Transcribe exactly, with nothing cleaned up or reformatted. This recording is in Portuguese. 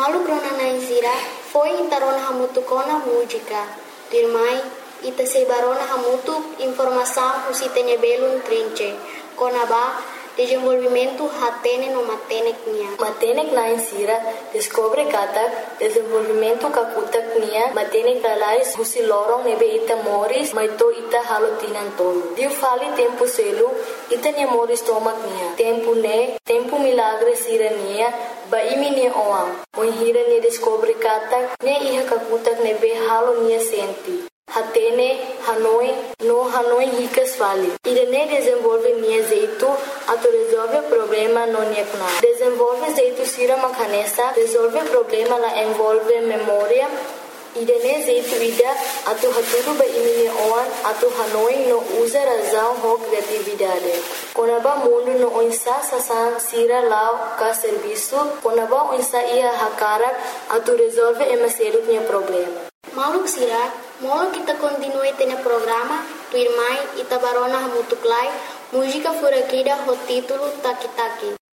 Malu krona naisira foi intarona hamutu kona música. Dirmai ita sebarona hamutu informação usitene belum trinche. Kona ba desenvolvimento hatene no matenek nia. Matenek naisira descobre kata desenvolvimento kakutak nia matenek alais husi lorong nebe ita moris maito ita halotinan tolo. Diu fali tempo selu ita nia moris tomak nia. Tempo ne tempo milagre sira nia ba imi nia oam. Oin hira nia descobre kata nia iha kakutak nebe halo nia senti. Hatene, Hanoi, no Hanoi ricas vale. Irene desenvolve nia jeito, ato resolve problema no nia kuna. Desenvolve jeito sira makanesa, resolve problema la envolve memória. Irene jeito ida, ato haturu ba imini oan, ato Hanoi no usa razão ho criatividade. Konaba mundo no onsa sasan sira lao ka serviço, konaba onsa ia hakara, ato resolve emaseru nia problema. Maluk sira, molo kita continue tena programa, tu irmai ita barona hamutuklai, música furakida ho título Taki Taki.